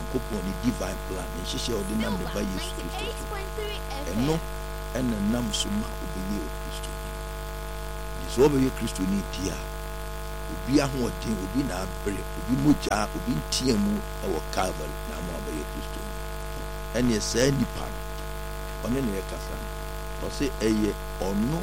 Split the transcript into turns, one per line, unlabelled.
Onyankopɔn ne divine plan ne hyehyɛ ɔde nam ne ba Yesu Kristo so ɛno ɛna nam so ma obɛyɛ Kristo ni sɛ ɔbɛyɛ Kristo ni di a obi ahoɔden obi na abere obi mogya obi ntia mu ɛwɔ Calvary na ama ɔbɛyɛ Kristo ni ɛne saa nipa no ɔne ne yɛ kasa no ɔsɛ ɛyɛ ɔno